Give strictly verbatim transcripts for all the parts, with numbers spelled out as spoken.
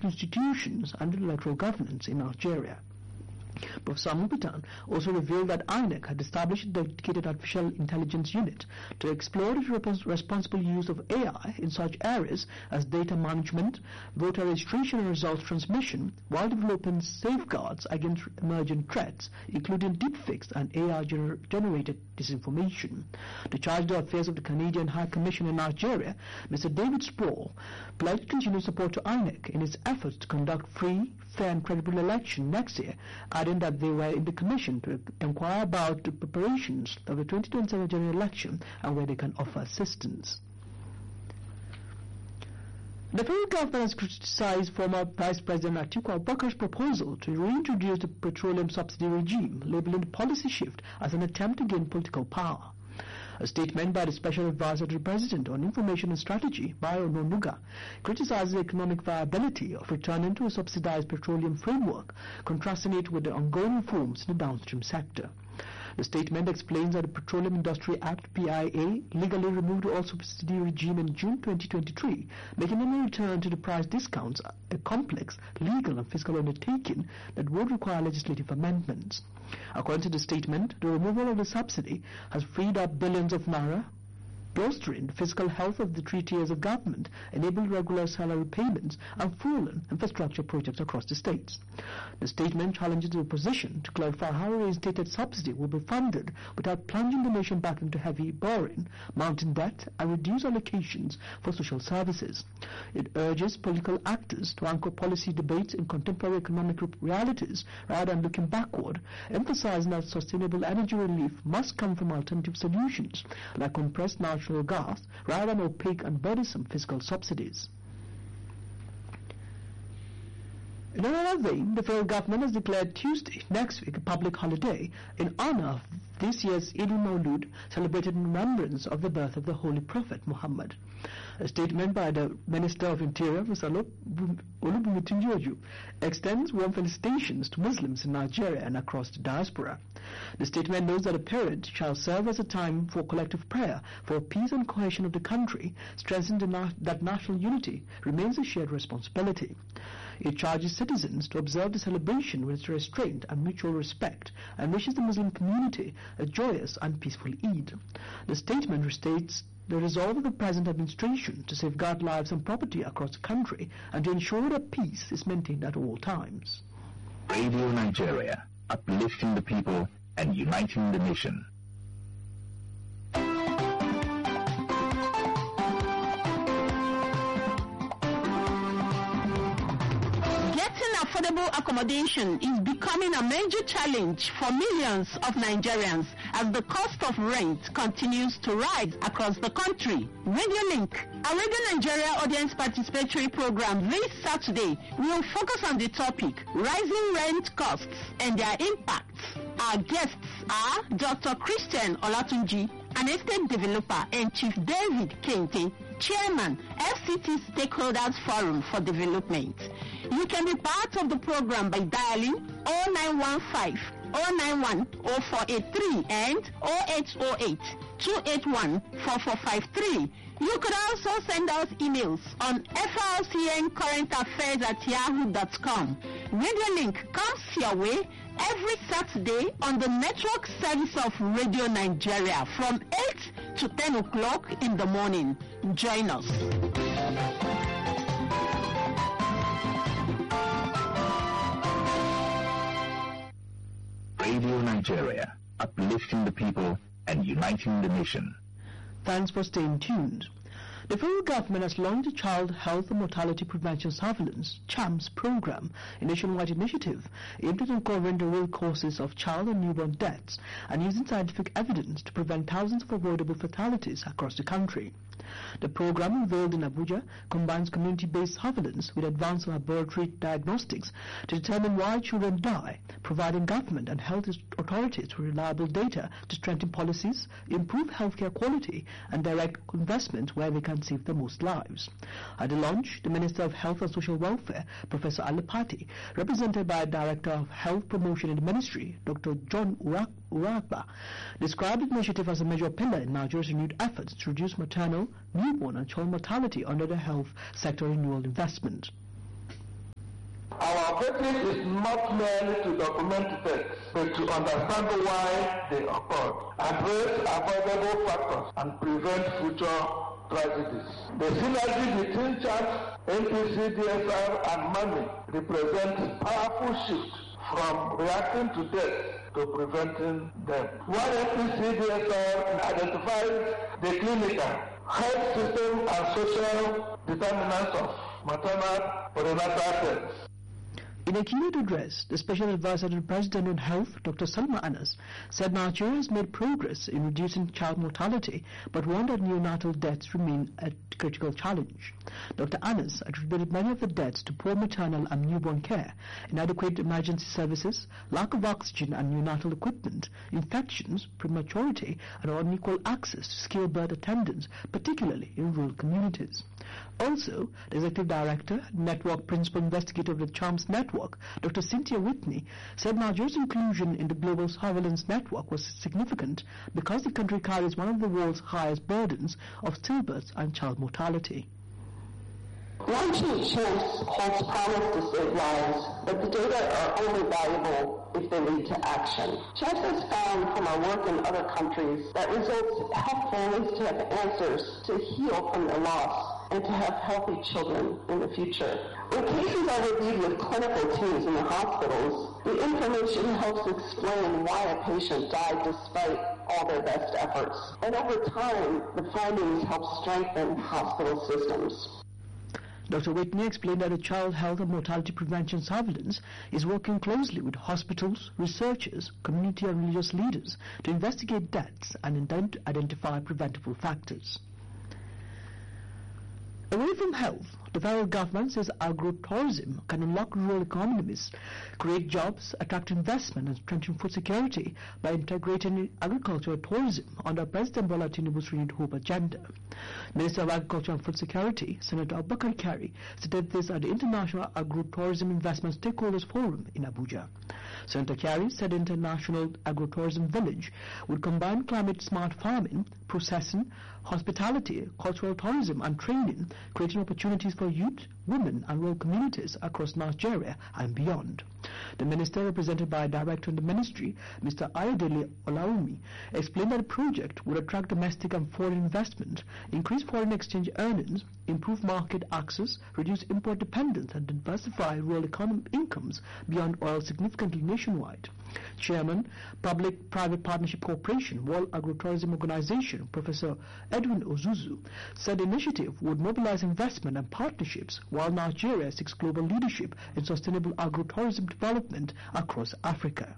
institutions under electoral governance in Nigeria. Professor Mubitan also revealed that I N E C had established a dedicated artificial intelligence unit to explore the rep- responsible use of A I in such areas as data management, voter registration and results transmission, while developing safeguards against emerging threats, including deepfakes and A I-generated disinformation. To charge the affairs of the Canadian High Commission in Nigeria, Mister David Sproul pledged continued support to I N E C in its efforts to conduct free, fair and credible election next year, adding that they were in the commission to inquire about the preparations of the twenty twenty-seven general election and where they can offer assistance. The federal government has criticized former Vice President Atiku Abubakar's proposal to reintroduce the petroleum subsidy regime, labeling the policy shift as an attempt to gain political power. A statement by the Special Advisor to the President on Information and Strategy, Bayo Ononuga, criticizes the economic viability of returning to a subsidized petroleum framework, contrasting it with the ongoing reforms in the downstream sector. The statement explains that the Petroleum Industry Act (P I A) legally removed the oil subsidy regime in June twenty twenty-three, making any return to the price discounts a complex legal and fiscal undertaking that would require legislative amendments. According to the statement, the removal of the subsidy has freed up billions of naira, bolstering the fiscal health of the three tiers of government, enabled regular salary payments and fueling infrastructure projects across the states. The statement challenges the opposition to clarify how a reinstated subsidy will be funded without plunging the nation back into heavy borrowing, mounting debt and reduced allocations for social services. It urges political actors to anchor policy debates in contemporary economic realities rather than looking backward, emphasizing that sustainable energy relief must come from alternative solutions like compressed natural gas rather than opaque and burdensome fiscal subsidies. In another vein, the federal government has declared Tuesday, next week, a public holiday in honor of this year's Eid al-Mawlud, celebrated in remembrance of the birth of the Holy Prophet Muhammad. A statement by the Minister of Interior, Mister Olubunmi Tunji-Ojo, extends warm felicitations to Muslims in Nigeria and across the diaspora. The statement notes that the period shall serve as a time for collective prayer for peace and cohesion of the country, stressing na that national unity remains a shared responsibility. It charges citizens to observe the celebration with restraint and mutual respect and wishes the Muslim community a joyous and peaceful Eid. The statement restates the resolve of the present administration to safeguard lives and property across the country and to ensure that peace is maintained at all times. Radio Nigeria, uplifting the people and uniting the nation. Affordable accommodation is becoming a major challenge for millions of Nigerians as the cost of rent continues to rise across the country. Radio Link, a Radio Nigeria audience participatory program this Saturday, will focus on the topic rising rent costs and their impacts. Our guests are Doctor Christian Olatunji, an estate developer, and Chief David Kente, Chairman, F C T Stakeholders Forum for Development. You can be part of the program by dialing oh nine one five, oh nine one, oh four eight three and oh eight oh eight, two eight one, four four five three. You could also send us emails on F R C N current affairs at yahoo dot com. Radio Link comes your way every Saturday on the network service of Radio Nigeria from eight to ten o'clock in the morning. Join us. Radio Nigeria, uplifting the people and uniting the nation. Thanks for staying tuned. The federal government has launched a Child Health and Mortality Prevention Surveillance (CHAMS) program, a nationwide initiative aimed at uncovering the root causes of child and newborn deaths and using scientific evidence to prevent thousands of avoidable fatalities across the country. The program, unveiled in Abuja, combines community-based surveillance with advanced laboratory diagnostics to determine why children die, providing government and health authorities with reliable data to strengthen policies, improve healthcare quality, and direct investment where they can save the most lives. At the launch, the Minister of Health and Social Welfare, Professor Alipati, represented by Director of Health Promotion in the Ministry, Doctor John Urakba, described the initiative as a major pillar in Nigeria's renewed efforts to reduce maternal, newborn and child mortality under the health sector renewal investment. Vetting is not merely to document deaths, but to understand why they occurred, address avoidable factors, and prevent future tragedies. The synergy between CHART, N P C D S R, and MAMI represents powerful shift from reacting to death to preventing them. While N P C D S R identifies the clinical, health system, and social determinants of maternal perinatal death. In a keynote address, the Special Advisor to the President on Health, Doctor Salma Anas, said Nigeria has made progress in reducing child mortality, but warned that neonatal deaths remain a critical challenge. Doctor Anas attributed many of the deaths to poor maternal and newborn care, inadequate emergency services, lack of oxygen and neonatal equipment, infections, prematurity, and unequal access to skilled birth attendants, particularly in rural communities. Also, the Executive Director, Network Principal Investigator of the CHARMS Network, Doctor Cynthia Whitney, said Nigeria's inclusion in the global surveillance network was significant because the country carries one of the world's highest burdens of stillbirths and child mortality. Launching CHAMPS holds promise to save lives, but the data are only valuable if they lead to action. CHAMPS has found from our work in other countries that results help families to have answers to heal from their loss and to have healthy children in the future. When cases are reviewed with clinical teams in the hospitals, the information helps explain why a patient died despite all their best efforts. And over time, the findings help strengthen hospital systems. Doctor Whitney explained that the Child Health and Mortality Prevention Surveillance is working closely with hospitals, researchers, community and religious leaders to investigate deaths and ident- identify preventable factors. Away from health, the federal government says agro-tourism can unlock rural economies, create jobs, attract investment and strengthen food security by integrating agricultural tourism under President Bola Tinubu's renewed hope agenda. Minister of Agriculture and Food Security, Senator Abubakar Kyari, stated this at the International Agro-Tourism Investment Stakeholders Forum in Abuja. Senator Kyari said the International Agro-Tourism Village would combine climate-smart farming, processing, hospitality, cultural tourism and training, creating opportunities for youth, women and rural communities across Nigeria and beyond. The minister, represented by a director in the ministry, Mister Ayodele Olaomi, explained that the project would attract domestic and foreign investment, increase foreign exchange earnings, improve market access, reduce import dependence and diversify rural economic incomes beyond oil significantly nationwide. Chairman, Public-Private Partnership Corporation, World Agro-Tourism Organization, Professor Edwin Ozuzu, said the initiative would mobilize investment and partnerships while Nigeria seeks global leadership in sustainable agro-tourism development across Africa.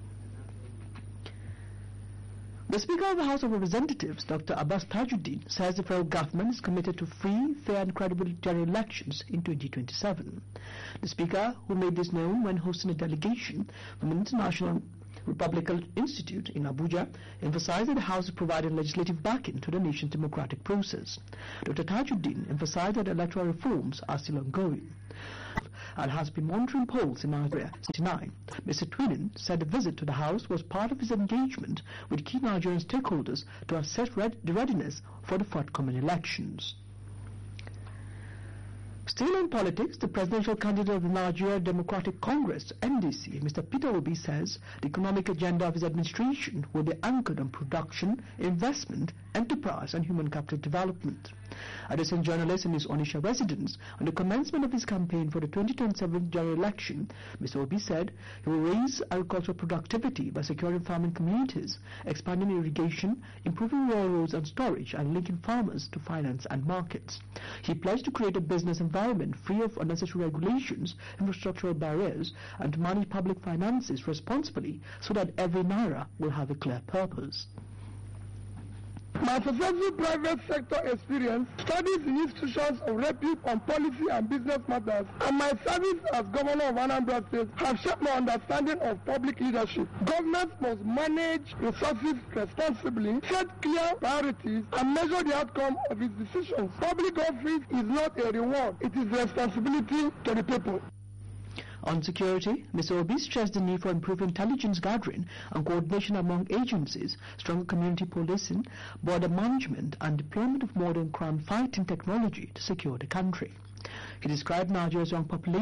The Speaker of the House of Representatives, Doctor Abbas Tajuddin, says the federal government is committed to free, fair and credible general elections in twenty twenty-seven. The Speaker, who made this known when hosting a delegation from an International Republican Institute in Abuja, emphasized that the House is providing legislative backing to the nation's democratic process. Doctor Tajuddin emphasized that electoral reforms are still ongoing and has been monitoring polls in Nigeria since nineteen ninety-nine. Mister Twinin said the visit to the House was part of his engagement with key Nigerian stakeholders to assess red- the readiness for the forthcoming elections. Still in politics, the presidential candidate of the Nigeria Democratic Congress, N D C, Mister Peter Obi, says the economic agenda of his administration will be anchored on production, investment, enterprise and human capital development. Addressing journalists in his Onisha residence on the commencement of his campaign for the twenty twenty-seven general election, Mister Obi said he will raise agricultural productivity by securing farming communities, expanding irrigation, improving railroads and storage, and linking farmers to finance and markets. He pledged to create a business environment free of unnecessary regulations, infrastructural barriers, and to manage public finances responsibly so that every naira will have a clear purpose. My successful private sector experience, studies in institutions of repute on policy and business matters, and my service as governor of Anambra State have shaped my understanding of public leadership. Governments must manage resources responsibly, set clear priorities, and measure the outcome of its decisions. Public office is not a reward, it is a responsibility to the people. On security, Mister Obi stressed the need for improved intelligence gathering and coordination among agencies, stronger community policing, border management and deployment of modern crime fighting technology to secure the country. He described Nigeria's young population